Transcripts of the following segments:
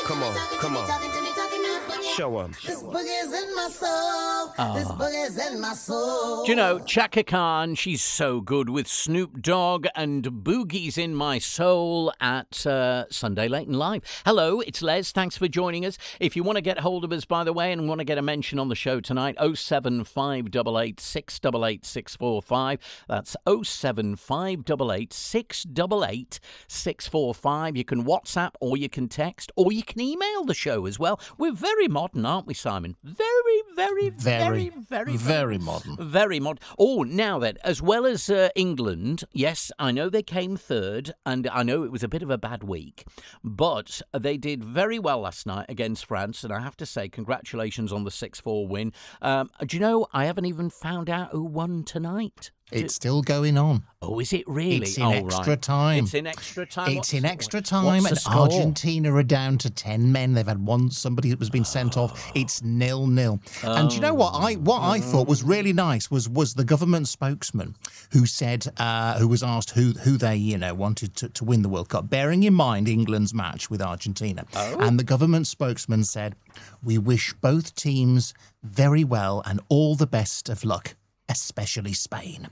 Come on, come on. Show 'em. This boogie's in my soul. This boogie's in my soul. Do you know, Chaka Khan, she's so good with Snoop Dogg and Boogie's in My Soul at Sunday Late and Live. Hello, it's Les. Thanks for joining us. If you want to get hold of us, by the way, and want to get a mention on the show tonight, 07588 688 645. That's 07588 688 645. You can WhatsApp or you can text or you can email the show as well. We're very modern, aren't we, Simon? Very modern. Very modern. Oh, now then, as well as England, yes, I know they came third, and I know it was a bit of a bad week, but they did very well last night against France, and I have to say, congratulations on the 6-4 win. Do you know, I haven't even found out who won tonight. It's still going on. Oh, is it really? It's in extra time. It's in extra time. It's in extra time, and Argentina are down to 10 men. They've had somebody that was been sent off. It's 0-0. And do you know what? I thought was really nice was the government spokesman who said, who was asked who they wanted to win the World Cup, bearing in mind England's match with Argentina. And the government spokesman said, "We wish both teams very well and all the best of luck. Especially Spain."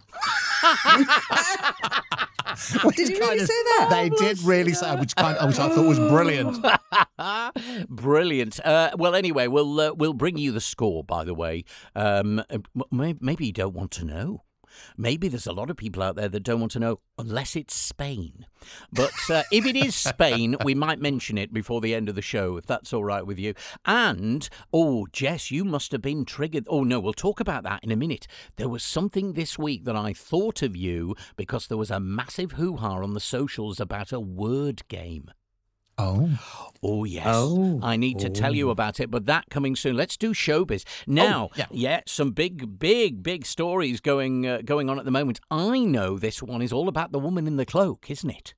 Did you really say that? They did really say, which I thought was brilliant. Brilliant. Well, anyway, we'll bring you the score. By the way, maybe you don't want to know. Maybe there's a lot of people out there that don't want to know unless it's Spain. But if it is Spain, we might mention it before the end of the show, if that's all right with you. And, Jess, you must have been triggered. Oh, no, we'll talk about that in a minute. There was something this week that I thought of you because there was a massive hoo-ha on the socials about a word game. Oh, yes. I need to tell you about it, but that coming soon. Let's do showbiz. Now, some big stories going on at the moment. I know this one is all about the woman in the cloak, isn't it?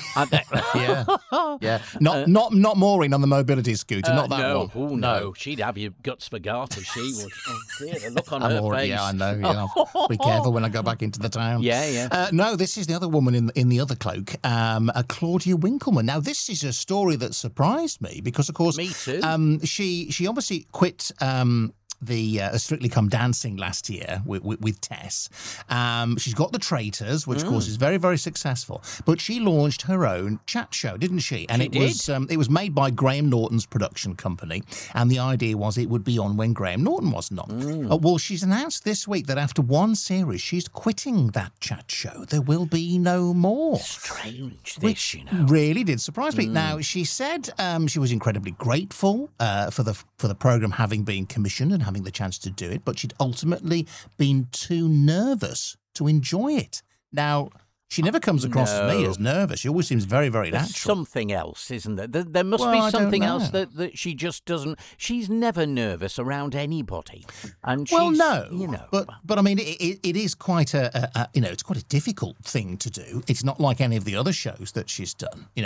Yeah. Not Maureen on the mobility scooter, not that one. Oh, no. She'd have your guts for garter, she would. Oh, dear, the look on her face. Yeah, I know. Yeah. Be careful when I go back into the town. Yeah. No, this is the other woman in the other cloak, Claudia Winkleman. Now, this is a story that surprised me because, of course, me too. She obviously quit the Strictly Come Dancing last year with Tess. She's got The Traitors, which of course is very, very successful. But she launched her own chat show, didn't she? And it was made by Graham Norton's production company. And the idea was it would be on when Graham Norton wasn't on. Well, she's announced this week that after one series, she's quitting that chat show. There will be no more. Strange, which really did surprise me. Now, she said she was incredibly grateful for the programme having been commissioned and having the chance to do it, but she'd ultimately been too nervous to enjoy it. Now, she never comes across to me as nervous. She always seems very, very natural. Something else, isn't there? There must be something else that she just doesn't. She's never nervous around anybody. And but I mean, it is quite it's quite a difficult thing to do. It's not like any of the other shows that she's done.